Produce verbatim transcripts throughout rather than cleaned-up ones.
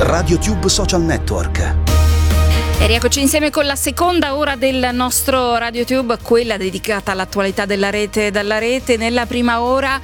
RadioTube Social Network. E rieccoci insieme con la seconda ora del nostro RadioTube, quella dedicata all'attualità della rete e dalla rete. Nella prima ora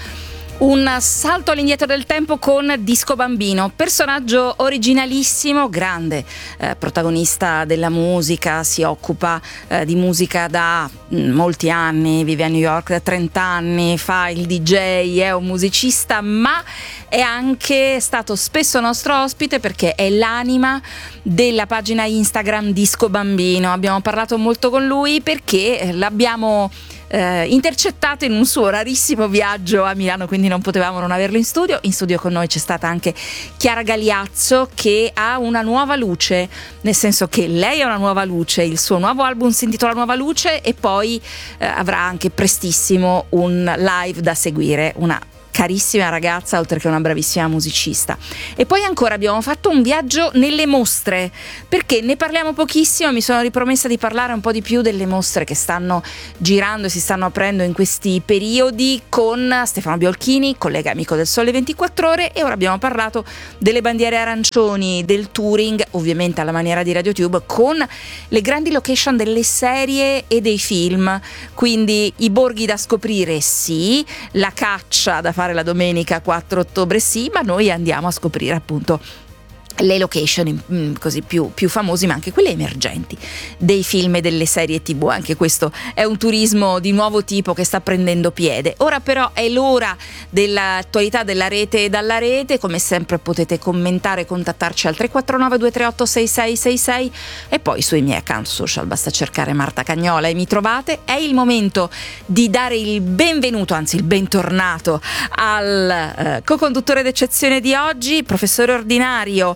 un salto all'indietro del tempo con Disco Bambino, personaggio originalissimo, grande eh, protagonista della musica, si occupa eh, di musica da mh, molti anni, vive a New York da trenta anni, fa il D J, è un musicista, ma è anche stato spesso nostro ospite perché è l'anima della pagina Instagram Disco Bambino. Abbiamo parlato molto con lui perché l'abbiamo Eh, intercettato in un suo rarissimo viaggio a Milano, quindi non potevamo non averlo in studio. In studio con noi c'è stata anche Chiara Galiazzo, che ha una nuova luce, nel senso che lei ha una nuova luce, il suo nuovo album si intitola Nuova Luce e poi eh, avrà anche prestissimo un live da seguire, una carissima ragazza oltre che una bravissima musicista. E poi ancora abbiamo fatto un viaggio nelle mostre, perché ne parliamo pochissimo, mi sono ripromessa di parlare un po' di più delle mostre che stanno girando e si stanno aprendo in questi periodi con Stefano Biolchini, collega amico del Sole ventiquattro Ore, e ora abbiamo parlato delle bandiere arancioni, del touring, ovviamente alla maniera di RadioTube, con le grandi location delle serie e dei film, quindi i borghi da scoprire sì, la caccia da fare la domenica quattro ottobre sì, ma noi andiamo a scoprire appunto le location mh, così più, più famosi, ma anche quelle emergenti dei film e delle serie tv. Anche questo è un turismo di nuovo tipo che sta prendendo piede. Ora però è l'ora dell'attualità della rete e dalla rete. Come sempre potete commentare, contattarci al tre quattro nove due tre otto sei sei sei sei e poi sui miei account social basta cercare Marta Cagnola e mi trovate. È il momento di dare il benvenuto, anzi il bentornato al eh, co-conduttore d'eccezione di oggi, professore ordinario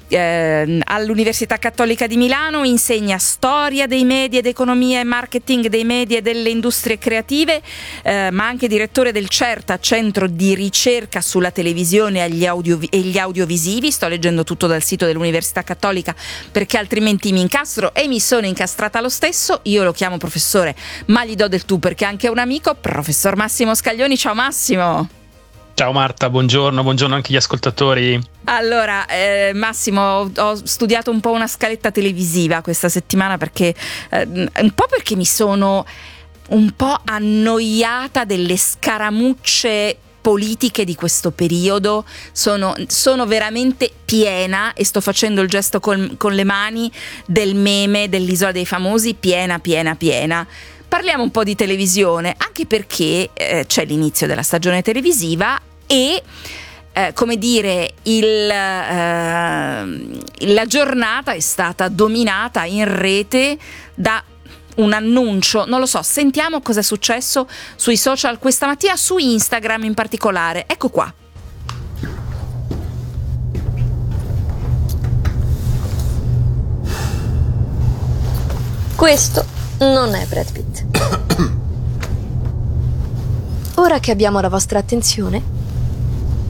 Eh, all'Università Cattolica di Milano, insegna storia dei media ed economia e marketing dei media e delle industrie creative, eh, ma anche direttore del CERTA, centro di ricerca sulla televisione e gli, audio, e gli audiovisivi. Sto leggendo tutto dal sito dell'Università Cattolica perché altrimenti mi incastro e mi sono incastrata lo stesso. Io lo chiamo professore, ma gli do del tu perché è anche un amico, professor Massimo Scaglioni. Ciao Massimo. Ciao Marta, buongiorno, buongiorno anche agli ascoltatori. Allora, eh, Massimo, ho, ho studiato un po' una scaletta televisiva questa settimana perché eh, un po' perché mi sono un po' annoiata delle scaramucce politiche di questo periodo. Sono, sono veramente piena e sto facendo il gesto col, con le mani del meme dell'Isola dei Famosi, piena, piena, piena. Parliamo un po' di televisione, anche perché eh, c'è l'inizio della stagione televisiva e, eh, come dire, il, eh, la giornata è stata dominata in rete da un annuncio. Non lo so, sentiamo cosa è successo sui social questa mattina, su Instagram in particolare. Ecco qua. Questo non è Brad Pitt. Ora che abbiamo la vostra attenzione,